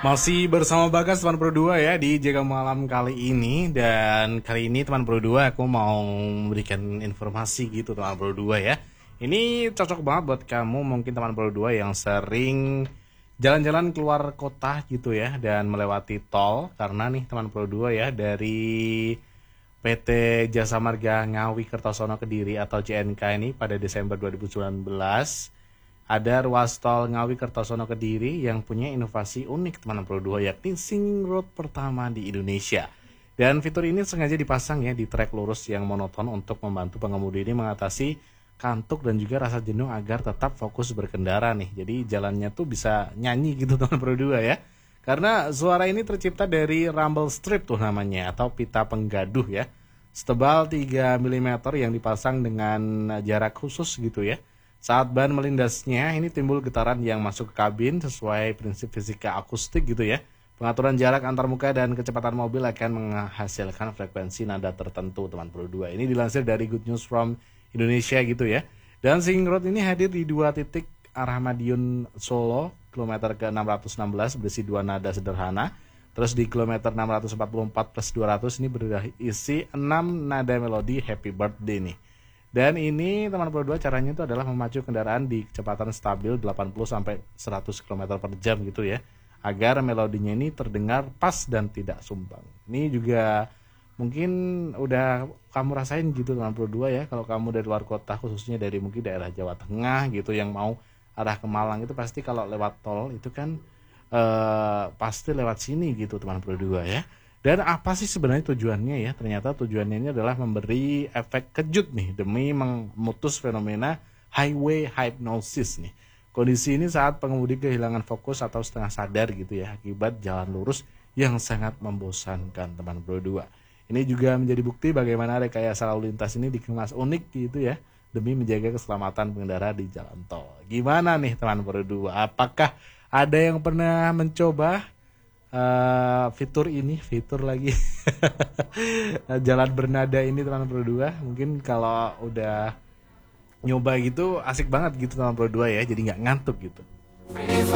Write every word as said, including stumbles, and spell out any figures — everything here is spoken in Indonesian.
Masih bersama Bagas teman Pro dua ya di Jaga Malam kali ini. Dan kali ini teman Pro dua aku mau memberikan informasi gitu teman Pro dua ya. Ini cocok banget buat kamu mungkin teman Pro dua yang sering jalan-jalan keluar kota gitu ya dan melewati tol. Karena nih teman Pro dua ya, dari P T Jasa Marga Ngawi Kertosono Kediri atau J N K ini pada Desember dua ribu sembilan belas ada ruas tol Ngawi Kertosono Kediri yang punya inovasi unik teman Pro dua, yakni Singing Road pertama di Indonesia. Dan fitur ini sengaja dipasang ya di trek lurus yang monoton untuk membantu pengemudi ini mengatasi kantuk dan juga rasa jenuh agar tetap fokus berkendara nih. Jadi jalannya tuh bisa nyanyi gitu teman Pro dua ya. Karena suara ini tercipta dari rumble strip tuh namanya, atau pita penggaduh ya. Setebal tiga milimeter yang dipasang dengan jarak khusus gitu ya. Saat ban melindasnya, ini timbul getaran yang masuk ke kabin sesuai prinsip fisika akustik gitu ya. Pengaturan jarak antar muka dan kecepatan mobil akan menghasilkan frekuensi nada tertentu teman Pro dua. Ini dilansir dari Good News from Indonesia gitu ya. Dan Singing Road ini hadir di dua titik arah Madiun Solo, kilometer ke enam ratus enam belas berisi dua nada sederhana. Terus di kilometer enam ratus empat puluh empat plus dua ratus ini berisi enam nada melodi Happy Birthday nih. Dan ini teman Pro dua caranya itu adalah memacu kendaraan di kecepatan stabil delapan puluh sampai seratus kilometer per jam gitu ya, agar melodinya ini terdengar pas dan tidak sumbang. Ini juga mungkin udah kamu rasain gitu teman Pro dua ya, kalau kamu dari luar kota, khususnya dari mungkin daerah Jawa Tengah gitu yang mau arah ke Malang, itu pasti kalau lewat tol itu kan eh, pasti lewat sini gitu teman Pro dua ya. Dan apa sih sebenarnya tujuannya ya? Ternyata tujuannya ini adalah memberi efek kejut nih demi memutus fenomena highway hypnosis nih. Kondisi ini saat pengemudi kehilangan fokus atau setengah sadar gitu ya akibat jalan lurus yang sangat membosankan teman Pro dua. Ini juga menjadi bukti bagaimana rekayasa lalu lintas ini dikemas unik gitu ya demi menjaga keselamatan pengendara di jalan tol. Gimana nih teman Pro dua? Apakah ada yang pernah mencoba Uh, fitur ini, fitur lagi jalan bernada ini teman Pro dua? Mungkin kalau udah nyoba gitu asik banget gitu teman Pro dua ya, jadi nggak ngantuk gitu.